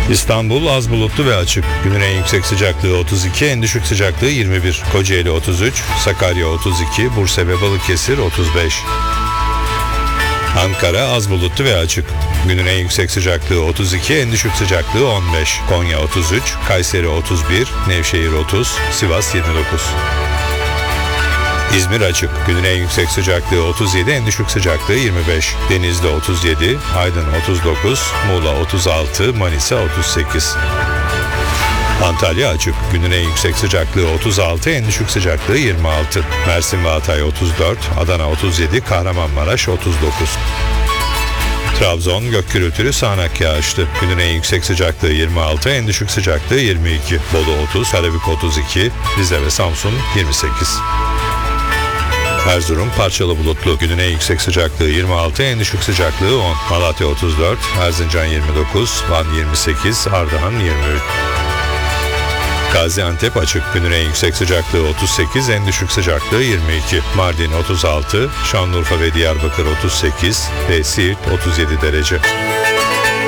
İstanbul az bulutlu ve açık. Günün en yüksek sıcaklığı 32, en düşük sıcaklığı 21. Kocaeli 33, Sakarya 32, Bursa ve Balıkesir 35. Ankara az bulutlu ve açık. Günün en yüksek sıcaklığı 32, en düşük sıcaklığı 15. Konya 33, Kayseri 31, Nevşehir 30, Sivas 29. İzmir açık. Günün en yüksek sıcaklığı 37, en düşük sıcaklığı 25. Denizli 37, Aydın 39, Muğla 36, Manisa 38. Antalya açık. Günün en yüksek sıcaklığı 36, en düşük sıcaklığı 26. Mersin ve Hatay 34, Adana 37, Kahramanmaraş 39. Trabzon gök gürültülü sağanak yağışlı. Günün en yüksek sıcaklığı 26, en düşük sıcaklığı 22. Bolu 30, Karabük 32, Rize ve Samsun 28. Erzurum parçalı bulutlu. Günün en yüksek sıcaklığı 26, en düşük sıcaklığı 10. Malatya 34, Erzincan 29, Van 28, Ardahan 23. Gaziantep açık. Günün en yüksek sıcaklığı 38, en düşük sıcaklığı 22. Mardin 36, Şanlıurfa ve Diyarbakır 38 ve Siirt 37 derece.